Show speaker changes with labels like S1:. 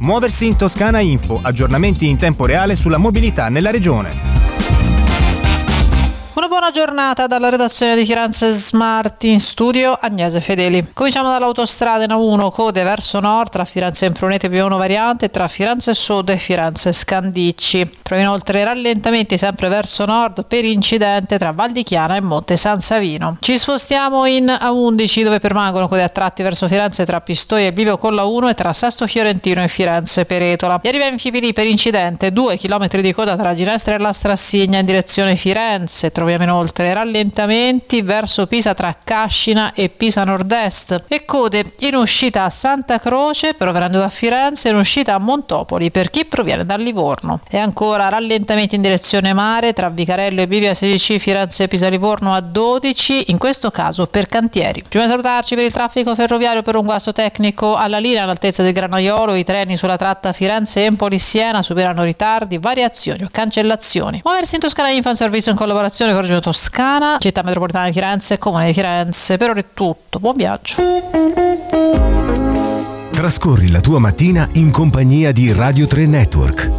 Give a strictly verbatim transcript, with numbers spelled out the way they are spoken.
S1: Muoversi in Toscana Info, aggiornamenti in tempo reale sulla mobilità nella regione.
S2: Una buona giornata dalla redazione di Firenze Smart, in studio Agnese Fedeli. Cominciamo dall'autostrada N uno, code verso nord tra Firenze Imprunete P uno variante e tra Firenze Sud e Firenze Scandicci. Trovi inoltre rallentamenti sempre verso nord per incidente tra Val di Chiana e Monte San Savino. Ci spostiamo in A undici, dove permangono code a tratti verso Firenze tra Pistoia e Bivio con la uno e tra Sesto Fiorentino e Firenze Peretola. E arriva in Fipili per incidente, due chilometri di coda tra Ginestra e la Strassigna in direzione Firenze. Troviamo inoltre rallentamenti verso Pisa tra Cascina e Pisa Nord-Est e code in uscita a Santa Croce però venendo da Firenze e in uscita a Montopoli per chi proviene da Livorno. E ancora rallentamenti in direzione mare tra Vicarello e Bivio a sedici, Firenze Pisa Livorno a dodici, in questo caso per cantieri. Prima di salutarci, per il traffico ferroviario, per un guasto tecnico alla linea all'altezza del Granaiolo, i treni sulla tratta Firenze-Empoli-Siena superano ritardi, variazioni o cancellazioni. Muoversi in Toscana Info, un servizio in collaborazione con Regione Toscana, Città Metropolitana di Firenze e Comune di Firenze. Per ora è tutto, buon viaggio.
S3: Trascorri la tua mattina in compagnia di Radio tre Network.